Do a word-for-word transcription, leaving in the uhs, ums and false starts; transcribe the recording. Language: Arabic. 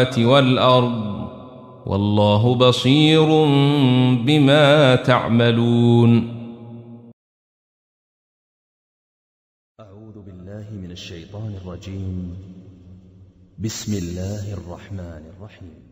والأرض والله بصير بما تعملون. أعوذ بالله من الشيطان الرجيم. بسم الله الرحمن الرحيم.